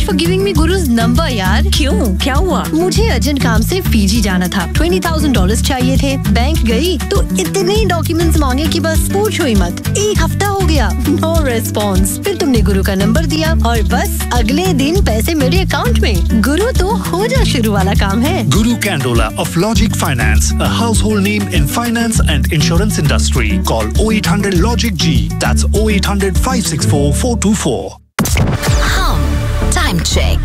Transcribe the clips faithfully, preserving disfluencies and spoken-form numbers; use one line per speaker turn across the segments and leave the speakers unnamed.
for giving me Guru's number, यार।
क्यों? क्या हुआ?
मुझे अर्जेंट काम से फीजी जाना था। ट्वेंटी थाउजेंड डॉलर्स चाहिए थे। बैंक गई तो इतने डॉक्यूमेंट्स मांगे कि बस पूछो ही मत। एक हफ्ता हो गया, नो रिस्पॉन्स। फिर तुमने गुरु का नंबर दिया और बस अगले दिन पैसे मेरे अकाउंट में। गुरु तो हो जा शुरू वाला काम है।
Guru Candola of Logic Finance, a household name in finance and insurance industry. Call oh eight hundred Logic G. That's oh eight hundred five six four four two four.
Hum Time Check.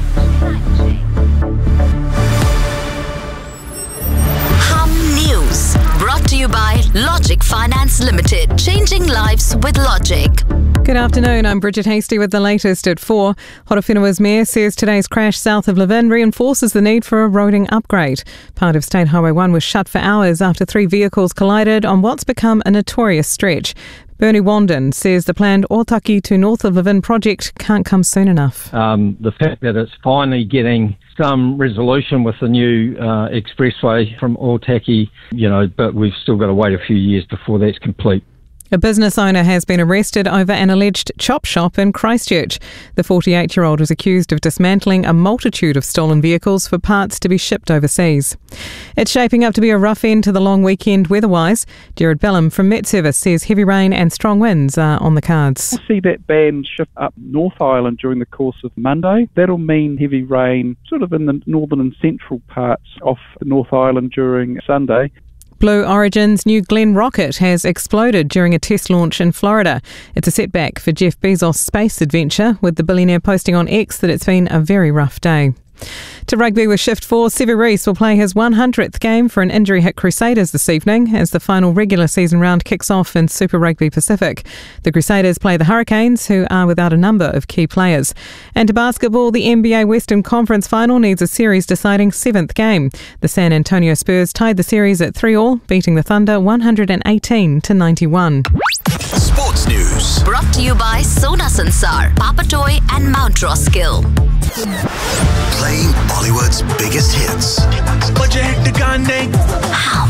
Hum News brought to you by Logic Finance Limited. Changing lives with Logic.
Good afternoon, I'm Bridget Hasty with the latest at four. Horowhenua Mayor says today's crash south of Levin reinforces the need for a roading upgrade. Part of State Highway one was shut for hours after three vehicles collided on what's become a notorious stretch. Bernie Wandin says the planned Otaki to north of Levin project can't come soon enough.
Um, the fact that it's finally getting some resolution with the new uh, expressway from Otaki, you know, but we've still got to wait a few years before that's complete.
A business owner has been arrested over an alleged chop shop in Christchurch. The forty-eight-year-old was accused of dismantling a multitude of stolen vehicles for parts to be shipped overseas. It's shaping up to be a rough end to the long weekend weather-wise. Jared Bellham from Met Service says heavy rain and strong winds are on the cards.
We'll see that band shift up North Island during the course of Monday. That'll mean heavy rain sort of in the northern and central parts of North Island during Sunday.
Blue Origin's new Glenn rocket has exploded during a test launch in Florida. It's a setback for Jeff Bezos' space adventure, with the billionaire posting on X that it's been a very rough day. To rugby with Shift four, Sevu Reece will play his one hundredth game for an injury-hit Crusaders this evening as the final regular season round kicks off in Super Rugby Pacific. The Crusaders play the Hurricanes, who are without a number of key players. And to basketball, the N B A Western Conference Final needs a series-deciding seventh game. The San Antonio Spurs tied the series at three all, beating the Thunder one hundred eighteen to ninety-one.
Sports News
Brought to you by Sona Sansar, Papatoy and Mount Roskill.
Playing Bollywood's biggest hits.
Hum.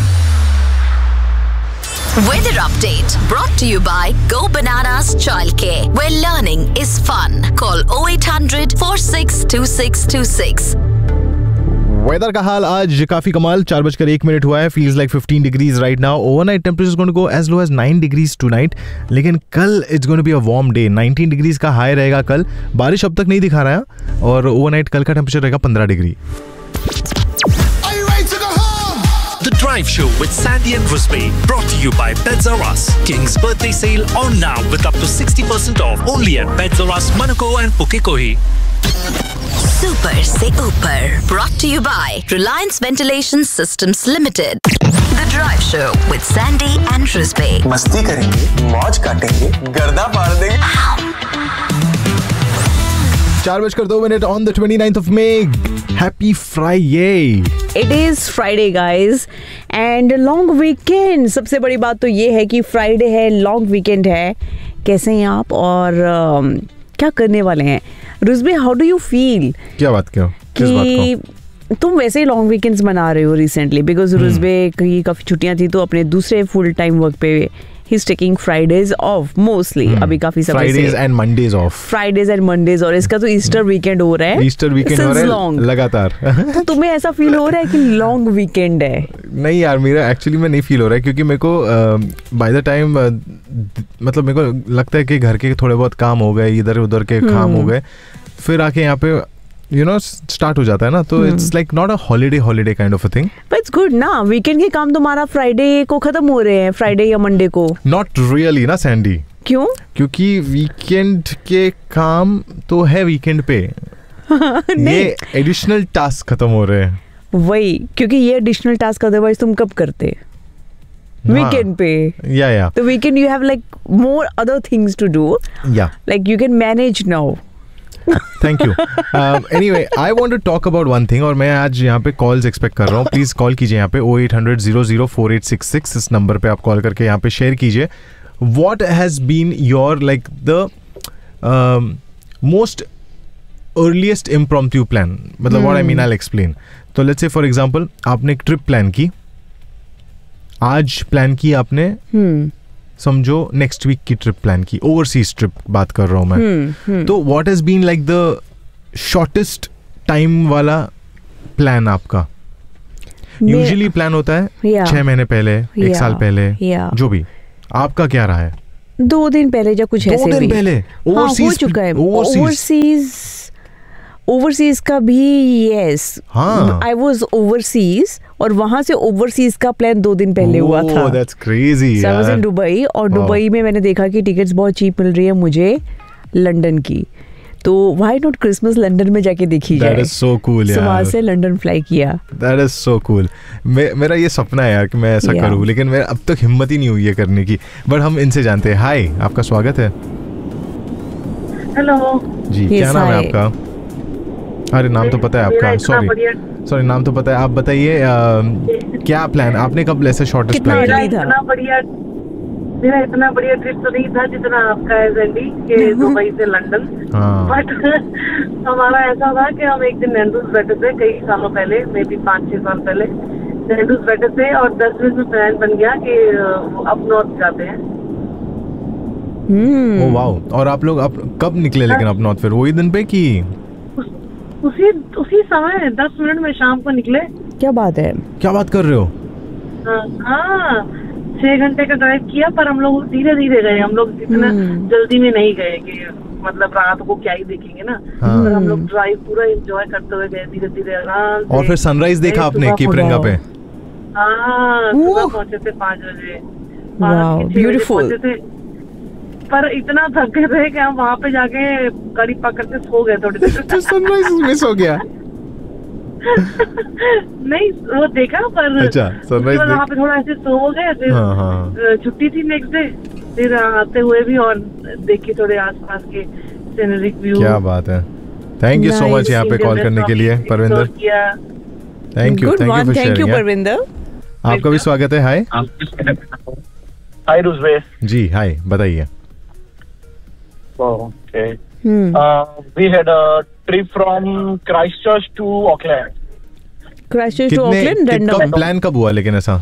Weather update brought to you by Go Bananas Childcare, where learning is fun. Call oh eight hundred four six two six two six.
Weather का हाल आज काफी कमाल, चार बजकर एक minute हुआ है. Feels like fifteen degrees right now. Overnight temperature is going to go as low as nine degrees tonight. लेकिन कल it's going to be a warm day. Nineteen degrees का हाई रहेगा कल. बारिश अब तक नहीं दिखा रहा है और ओवरनाइट कल का टेंपरेचर रहेगा पंद्रह degree.
The Drive Show with Sandy and Rusby, brought to you by Pets R Us. King's birthday sale on now with up to sixty percent off only at Pets R Us, Manukau and Pukekohe.
Super Se Upar, brought to you by Reliance Ventilation Systems Limited. The Drive Show with Sandy and Rusby.
मस्ती करेंगे, मौज काटेंगे, गर्दा फाड़ देंगे.
चार बजकर दो minute on the twenty ninth of May. Happy Friday.
It is Friday guys and long weekend. सबसे बड़ी बात तो ये है कि फ्राइडे है, लॉन्ग वीकेंड है. कैसे हैं आप और uh, क्या करने वाले हैं? रुजबे, हाउ डू यू फील?
क्या बात क्यों? किस बात को?
तुम वैसे ही लॉन्ग वीकेंड्स मना रहे हो रिसेंटली बिकॉज रुजबे की काफी छुट्टियां थी तो अपने दूसरे फुल टाइम वर्क पे he is taking Fridays of mostly. अभी काफी समय से
Fridays and Mondays of.
Fridays and Mondays और इसका तो ईस्टर वीकेंड हो रहा है.
ईस्टर वीकेंड हो रहा है लगातार.
तो तुम्हें ऐसा फील हो रहा है कि लॉन्ग वीकेंड है?
नहीं यार, मेरा एक्चुअली में नहीं फील हो रहा है क्योंकि मेरे को बाय द टाइम मतलब मेरे को लगता है कि घर के थोड़े बहुत काम हो गए, इधर उधर के काम हो गए, फिर आके यहाँ पे यू नो स्टार्ट हो जाता है ना. तो it's like not a holiday holiday kind of a thing.
But it's good ना. वीकेंड के काम तुम्हारा फ्राइडे को खत्म हो रहे हैं, फ्राइडे या मंडे को.
नॉट रियली ना सैंडी.
क्यों?
क्योंकि वीकेंड के काम तो है वीकेंड पे. ये एडिशनल टास्क खत्म हो रहे हैं.
वही, क्योंकि ये एडिशनल टास्क अदरवाइज तुम कब करते? वीकेंड पे.
या या
तो weekend you have like more other things to do.
या
like you can manage now.
Thank you. Anyway, I want to talk about one thing और मैं आज यहाँ पे कॉल्स एक्सपेक्ट कर रहा हूँ. प्लीज कॉल कीजिए यहाँ पे ओ eight hundred zero zero four eight six six. इस नंबर पे आप कॉल करके यहाँ पे शेयर कीजिए what has been your like the most earliest impromptu plan. मतलब what I mean, I will explain. तो लेट्स से फॉर एग्जांपल आपने एक ट्रिप प्लान की, आज प्लान की आपने, समझो नेक्स्ट वीक की ट्रिप प्लान की, ओवरसीज ट्रिप बात कर रहा हूँ मैं. तो what has been like the shortest time वाला प्लान आपका? यूजुअली प्लान होता है
yeah.
छह महीने पहले, एक
yeah.
साल पहले,
yeah.
जो भी। आपका क्या रहा है?
दो दिन पहले या कुछ ऐसे भी।
दो दिन पहले
ओवरसीज, हाँ, हो चुका है। ओवरसीज ओवरसीज का भी यस, आई वाज ओवरसीज और वहां से ओवरसीज का प्लान दो दिन पहले
oh,
हुआ था।
That's crazy,
so, I was in Dubai और दुबई में मैंने देखा कि टिकट्स बहुत चीप मिल रही है मुझे लंदन की, तो व्हाई नॉट क्रिसमस लंदन में जाके देखी जाए।
That is so cool, यार।
वहां से लंदन फ्लाई किया।
That is so cool। मे, मेरा ये सपना है यार कि मैं ऐसा yeah. करूं, लेकिन मेरा अब तक हिम्मत ही नहीं हुई है करने की। बट हम इनसे जानते हैं। हाय, आपका स्वागत है।
हेलो
जी, क्या नाम है आपका? अरे नाम तो पता है आपका, सॉरी सॉरी नाम तो पता है। आप बताइए क्या प्लान, आपने कब ऐसे शॉर्टेस्ट प्लान किया?
इतना बढ़िया मेरा इतना बढ़िया ट्रिप तो नहीं था जितना आपका है जैंडी के दुबई से लंदन, बट हमारा ऐसा था कि हम एक दिन नैंडूस बैठे थे कई सालों पहले, मे बी पाँच छह साल पहले नैंडूस बैठे थे और दस मिनट में प्लान बन गया कि अब नॉर्थ जाते हैं।
Oh wow. और आप लोग आप कब निकले लेकिन अब नॉर्थ? फिर वही दिन पे कि
उसी उसी समय दस मिनट में शाम को निकले।
क्या बात है,
क्या बात कर रहे हो?
हाँ, छह घंटे का ड्राइव किया, पर हम लोग धीरे धीरे गए। हम लोग इतना जल्दी में नहीं गए कि मतलब रात को क्या ही देखेंगे ना। हाँ। तो हम लोग ड्राइव पूरा एंजॉय करते हुए गए धीरे धीरे आराम से।
और फिर सनराइज देखा आपने कीपरिंगा पे?
हाँ, सुबह पहुंचे थे पाँच बजे।
ब्यूटीफुल।
पर इतना थक गए थे कि हम वहाँ पे जाके गाड़ी पकड़ के सो गए थोड़ी देर।
तो सनराइज मिस हो गया?
नहीं, वो देखा पर
अच्छा, सनराइज
वहाँ पे थोड़ा ऐसे सो गए। फिर हाँ, हाँ। छुट्टी थी नेक्स्ट डे, फिर आते हुए भी और देखे थोड़े आसपास के सीनरिक व्यू।
क्या बात है। थैंक यू सो मच यहाँ पे कॉल करने के लिए Parvinder. Thank you, thank you for sharing Parvinder. आपका भी स्वागत है। हाय
हाय रुजबे
जी, हाय बताइए।
Okay. Hmm. Uh, we had a trip from Christchurch to Auckland.
Christchurch to Auckland, random.
Plan कब हुआ लेकिन ऐसा?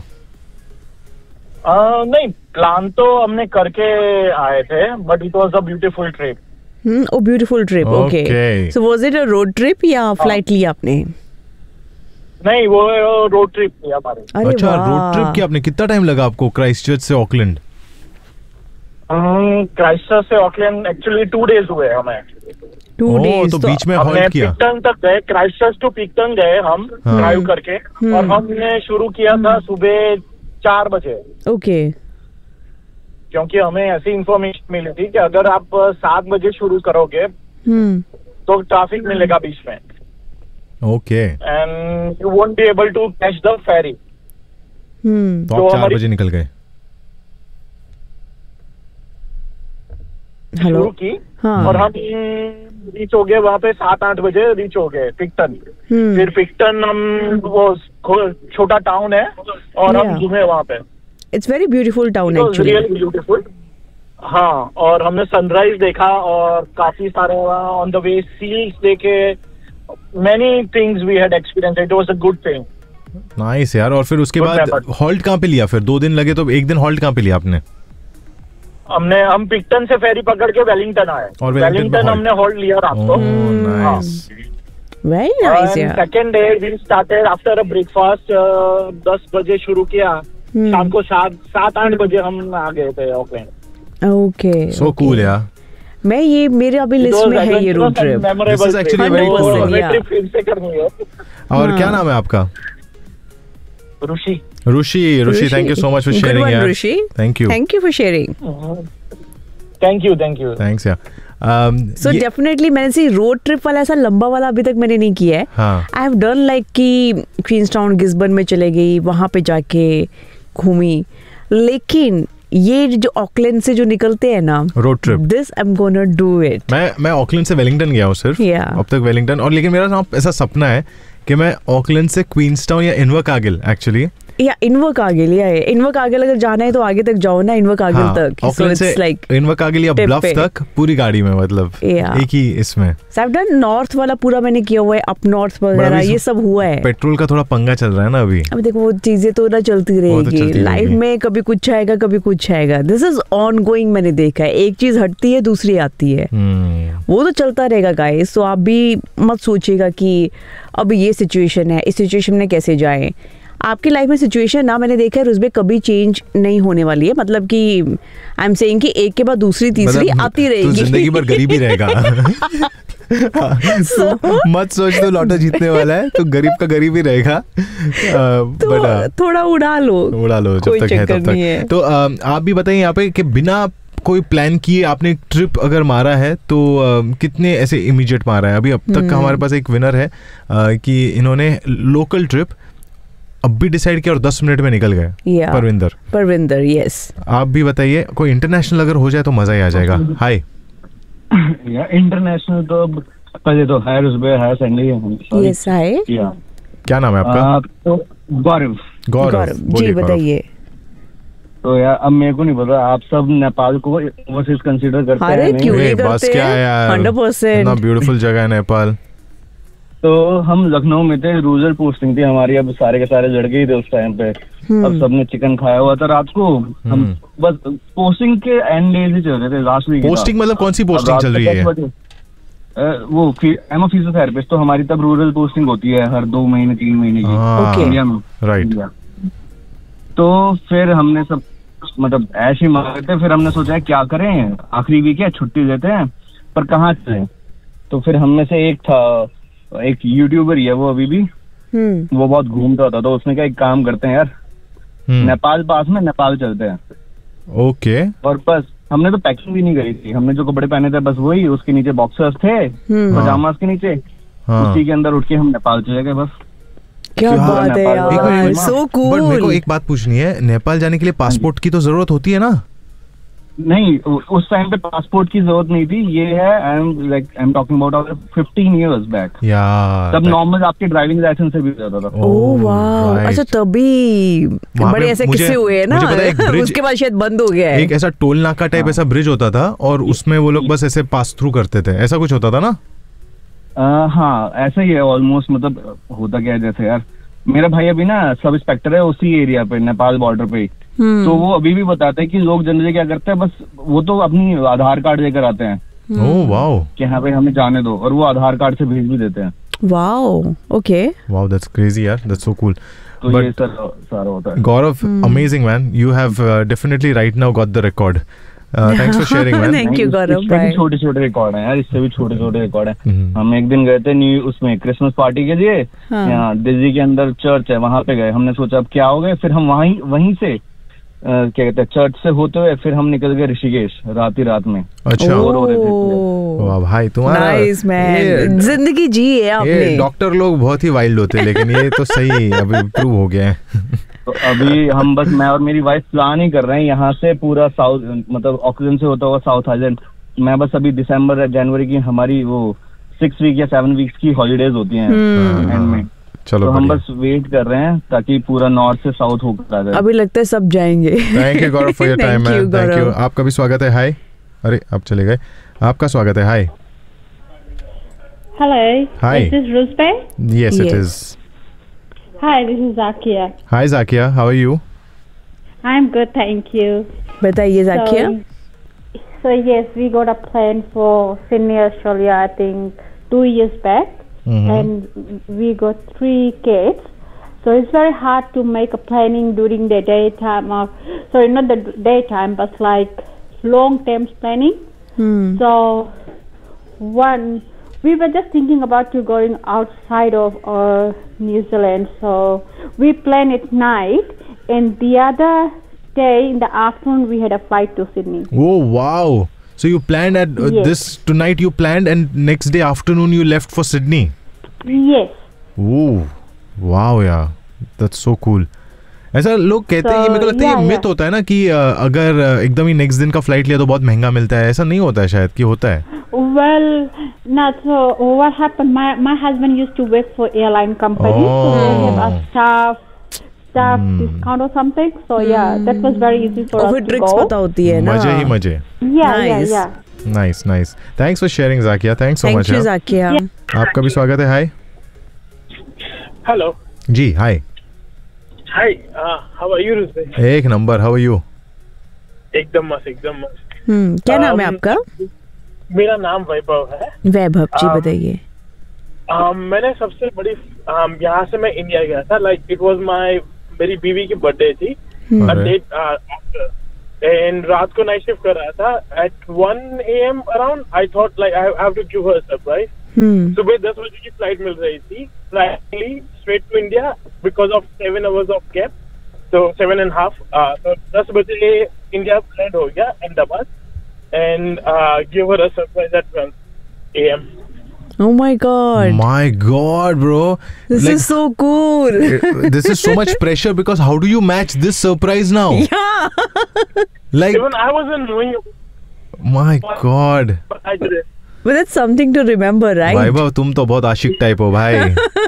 uh, नहीं, प्लान तो हमने करके आए थे, but it was a beautiful trip.
Hmm, oh beautiful trip. Okay. okay. So was it a road trip या फ्लाइट लिया आपने?
नहीं, वो रोड ट्रिप किया हमारे।
अच्छा, रोड ट्रिप किया आपने। कितना टाइम लगा आपको क्राइस्टचर्च से ऑकलैंड?
क्राइस्टचर्च से ऑकलैंड एक्चुअली टू डेज हुए हमें।
टू डेज
तो बीच में हॉल्ट किया।
पिक्टन तक गए, क्राइस्टचर्च टू पिक्टन गए हम ड्राइव हाँ. करके और हमने शुरू किया था सुबह चार बजे।
ओके।
क्योंकि हमें ऐसी इंफॉर्मेशन मिली थी कि अगर आप सात बजे शुरू करोगे तो ट्रैफिक मिलेगा बीच में।
Okay.
And you won't be able to catch the fairy.
तो आप चार बजे निकल गए?
हेलो
की हाँ. और हम रीच हो गए वहाँ पे सात आठ बजे रीच हो गए पिक्टन। फिर पिक्टन हम वो छोटा टाउन है और yeah. हम घूमे वहाँ पे।
It's very beautiful town actually.
Really beautiful. हाँ, और हमने सनराइज देखा और काफी सारे ऑन द वे सील्स देखे। Many things we had experience. It was a good thing.
Nice यार। और फिर उसके बाद हॉल्ट कहाँ पे लिया? फिर दो दिन लगे तो एक दिन हॉल्ट कहाँ पे लिया आपने?
हमने हम पिक्टन से फेरी पकड़ के वेलिंगटन आए और वेलिंगटन हमने होल्ड लिया रात को।
वेरी नाइस यार।
Second day we started after a breakfast. दस बजे शुरू किया, शाम को सात सात आठ बजे हम आ गए थे ऑकलैंड।
ओके,
सो कूल यार।
मैं ये मेरे अभी लिस्ट में है ये road trip.
This is actually very cool
trip फिर से करनी है।
और क्या नाम है आपका?
ऋषि।
ऋषि ऋषि thank you so much for sharing यार।
ऋषि
thank you
thank you for sharing.
Thank you thank you
thanks यार।
सो डेफिनेटली मैंने सी रोड ट्रिप वाला ऐसा लंबा वाला अभी तक मैंने नहीं किया है। आई हैव डन लाइक कि क्वींसटाउन गिस्बर्न में चले गई, वहां पे जाके घूमी, लेकिन ये जो ऑकलैंड से जो निकलते हैं ना
road trip,
this I am gonna do it.
मैं मैं ऑकलैंड से वेलिंगटन गया हूँ सिर्फ
yeah.
अब तक वेलिंगटन। और लेकिन मेरा ना ऐसा सपना है कि मैं ऑकलैंड से क्वींसटाउन या इनवरकागिल एक्चुअली
या इनवर कारगिल या इनवर कारगिल अगर जाना है तो आगे तक जाओ ना, इनवर कारगिल
हाँ,
तक।
ऑकलैंड से
like
इनवर कारगिल या ब्लफ तक पूरी गाड़ी में, मतलब
yeah.
एक ही इसमें।
So I've done नॉर्थ वाला पूरा मैंने किया हुआ है, अप नॉर्थ वगैरह ये सब हुआ है।
पेट्रोल का थोड़ा पंगा चल रहा है ना अभी।
अब देखो वो चीजें तो ना चलती रहेगी लाइफ में, कभी कुछ आएगा कभी कुछ आएगा। दिस इज ऑन गोइंग, मैंने देखा है, एक चीज हटती है दूसरी आती है, वो तो चलता रहेगा गाइस। तो आप भी मत सोचिएगा कि अब ये सिचुएशन है, इस सिचुएशन में कैसे जाएं। आपकी लाइफ में सिचुएशन ना, मैंने देखा है रुजबे, कभी चेंज नहीं होने वाली है। मतलब कि आई एम सेइंग कि एक के बाद दूसरी तीसरी मतलब आती रहेगी।
तो जिंदगी भर गरीब ही रहेगा। so, मत सोच तो लॉटो जीतने वाला है, तो गरीब का गरीब ही रहेगा।
तो
बट
थोड़ा उड़ा लो
उड़ा लो जब तक है तब तक। तो आप भी बताइए यहाँ पे कि बिना कोई प्लान किए आपने ट्रिप अगर मारा है तो uh, कितने ऐसे इमीडिएट मारा है? अभी अब तक का हमारे पास एक विनर है uh, कि इन्होंने लोकल ट्रिप अब भी डिसाइड किया और दस मिनट में निकल गए। yeah. परविंदर
परविंदर यस।
आप भी बताइए, कोई इंटरनेशनल अगर हो जाए तो मजा ही आ जाएगा। हाय
यार इंटरनेशनल तो पहले तो है रुजबे है सैंडी।
यस हाय,
क्या नाम है आपका?
तो गौरव।
गौरव
जी बताइए।
तो यार अब मेरे को नहीं पता, आप सब नेपाल को ओवरसीज कंसीडर करते हैं?
अरे क्यों नहीं करते?
बस क्या है यार,
हंड्रेड परसेंट
इतना ब्यूटीफुल जगह है नेपाल।
तो हम लखनऊ में थे, रूरल पोस्टिंग थी हमारी। अब सारे के सारे लड़के ही थे उस टाइम पे। अब सबने चिकन खाया हुआ था रात को। हम बस पोस्टिंग के एंड डेज ही चल रहे थे, लास्ट वीक।
पोस्टिंग मतलब कौन सी पोस्टिंग चल रही है?
वो आई एम अ फिजियोथेरेपिस्ट, तो हमारी तब रूरल पोस्टिंग होती है हर दो महीने तीन महीने की इंडिया में।
राइट।
तो फिर हमने सब मतलब ऐसे ही मारे थे। फिर हमने सोचा क्या करें, आखिरी वीक है, छुट्टी देते हैं, पर कहाँ चले। तो फिर हम में से एक था, एक यूट्यूबर ही है वो अभी भी, वो बहुत घूमता होता, तो उसने कहा एक काम करते हैं यार, नेपाल पास में, नेपाल चलते हैं।
ओके।
और बस हमने तो पैकिंग भी नहीं करी थी, हमने जो कपड़े पहने थे बस वही, उसके नीचे बॉक्सर्स थे, पजामास के नीचे, उसी के अंदर उठ के हम नेपाल चले गए बस।
क्या बात है यार, सो कूल।
बट मेरे को एक बात पूछनी है, नेपाल जाने के लिए पासपोर्ट की तो जरूरत होती है ना?
नहीं, उस टाइम पे पासपोर्ट की जरूरत नहीं थी। ये है I am like I am talking about fifteen years back.
यार
तब नॉर्मल आपके ड्राइविंग लाइसेंस से भी जाता था।
ओह वाओ, अच्छा तभी बड़े ऐसे किस्से हुए हैं ना। उसके बाद शायद बंद हो गया है।
एक ऐसा टोल नाका टाइप ऐसा ब्रिज होता था और उसमें वो लोग बस ऐसे पास थ्रू करते थे, ऐसा कुछ होता था ना?
हाँ ऐसा ही है ऑलमोस्ट। मतलब होता क्या है, जैसे यार मेरा भाई अभी ना सब इंस्पेक्टर है उसी एरिया पे, नेपाल बॉर्डर पे। तो वो अभी भी बताते हैं कि लोग जनरली क्या करते हैं, बस वो तो अपनी आधार कार्ड लेकर आते हैं।
ओह वाओ,
कि हाँ भाई हमें जाने दो, और वो आधार कार्ड से भेज भी देते हैं।
Wow okay,
wow that's crazy यार, दैट्स सो कूल।
तो ये सर सारा होता है।
गौरव, amazing man, you have definitely right now got the record. Thanks for sharing man.
Thank you गौरव भाई।
छोटे छोटे रिकॉर्ड हैं यार, इससे भी छोटे छोटे रिकॉर्ड हैं। हम एक दिन गए थे न्यू उसमें क्रिसमस पार्टी के लिए, यहाँ दिल्ली के अंदर चर्च है, वहां पे गए। हमने सोचा अब क्या हो गए, फिर हम वहीं वहीं से Uh, क्या कहते हैं चर्च से होते हुए फिर हम निकल गए ऋषिकेश रात ही रात में।
अच्छा वाह भाई, तुम्हारा
नाइस मैन, जिंदगी जी है आपने।
डॉक्टर लोग बहुत ही वाइल्ड होते हैं, लेकिन ये तो सही अभी प्रूव हो गया है।
तो अभी हम बस मैं और मेरी वाइफ प्लान ही कर रहे हैं यहाँ से पूरा साउथ, मतलब ऑकलैंड से होता हुआ साउथ आइलैंड। मैं बस अभी दिसंबर जनवरी की हमारी वो सिक्स वीक या सेवन वीक्स की हॉलीडेज होती हैं एंड में।
चलो
तो हम बस वेट कर रहे हैं ताकि पूरा नॉर्थ से साउथ होकर आ जाए।
अभी लगता है सब जाएंगे।
Thank you Gaurav for your time man, thank you. आपका भी स्वागत है। हाय, अरे आप चले गए। आपका स्वागत है। Hi
hello,
hi,
is this रुजबे?
Yes it is.
Hi, this is Zakia.
Hi Zakia, how are you?
I am good, thank you.
बताइए Zakia.
So yes, we got a plan for Sydney, Australia, I think two years back. Mm-hmm. And we got three kids, so it's very hard to make a planning during the daytime, or sorry, not the daytime, but like long term planning.
Hmm.
So one, we were just thinking about to going outside of uh, New Zealand, so we planned it night, and the other day in the afternoon we had a flight to Sydney.
Oh wow. So you planned at uh,
yes.
this tonight you planned, and next day afternoon you left for Sydney.
Yes.
Oh, wow यार, that's so cool. ऐसा लोग कहते
so,
हैं, ये मेरे को लगता है
yeah,
ये
yeah.
मिथ होता है ना कि uh, अगर uh, एकदम ही नेक्स्ट दिन का फ्लाइट लिया तो बहुत महंगा मिलता है, ऐसा नहीं होता है शायद, कि होता है?
Well, not so. What happened? My my husband used to work for airline company,
oh.
so they have a staff staff discount or something. So yeah, that was very easy for us to
tricks
go.
पता होती है ना.
मजे ही मजे.
Yeah, yeah,
Nice.
yeah.
Nice, nice. Thanks for sharing, Zakia. Thanks so
Thank
much.
you,
हाँ.
Zakia.
आपका भी स्वागत है. Hi.
Hello.
Ji, hi.
Hi. Uh, how are you, Rusbe?
एक नंबर. How are you?
एकदम मस्त, एकदम मस्त.
हम्म, क्या नाम है आपका?
मेरा नाम वैभव है.
वैभव जी,
um,
बताइए.
um, मैंने सबसे बड़ी um, यहाँ से मैं इंडिया गया था. लाइक इट वाज माय मेरी बीवी की बर्थडे थी. डेट एंड रात को नाइट शिफ्ट कर रहा था. Eight one A am around I thought like I have to give her a surprise. सुबह दस बजे की फ्लाइट मिल रही थी. फ्लाइटली straight to India because of seven hours of cab. तो सेवन एंड हाफ. तो दस बजे इंडिया लैंड हो गया Ahmedabad. And uh, give her a surprise at twelve a m
Oh my god.
My god, bro.
This
Like,
is so cool.
This is so much pressure because how do you match this surprise now?
Yeah.
Like,
even I wasn't knowing.
My god.
But I did it.
But that's something to remember, right?
वैभव तुम तो बहुत आशिक type हो भाई.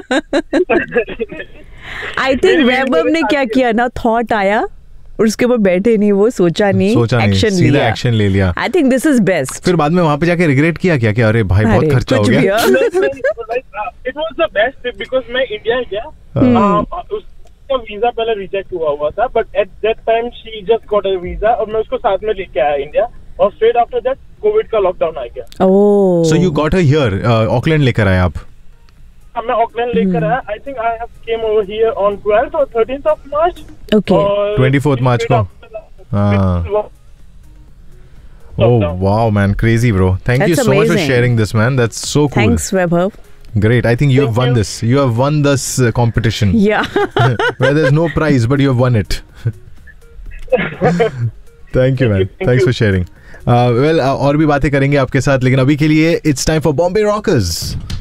I think वैभव ने क्या किया ना, thought आया और उसके ऊपर बैठे नहीं, वो सोचा नहीं,
सोचा नहीं,
एक्शन
सीधा
लिया.
एक्शन ले लिया.
I think this is best.
फिर बाद में वहाँ पे जाके रिग्रेट किया क्या कि अरे भाई बहुत खर्चा हो गया.
It was the best trip because मैं इंडिया गया. uh, उसका वीजा पहले रिजेक्ट हुआ हुआ था. But at that time she just got a visa और मैं उसको साथ में लेके आया इंडिया. और स्ट्रेट आफ्टर दैट कोविड का लॉकडाउन आ गया.
ओह.
So you got her here. Auckland लेकर आए आप.
मैं ऑकलैंड लेकर आया. I think I have came over here on twelfth और thirteenth of March.
Okay.
Twenty-fourth मार्च को. हाँ. Oh wow, man, crazy, bro. Thank
That's
you so much for
amazing.
sharing this, man. That's so cool.
Thanks, Vaibhav.
Great. I think you have won this. You have won this uh, competition.
Yeah.
Where there's no prize, but you have won it. Thank you, man. Thanks for sharing. Uh, well, uh, और भी बातें करेंगे आपके साथ, लेकिन अभी के लिए it's time for Bombay Rockers.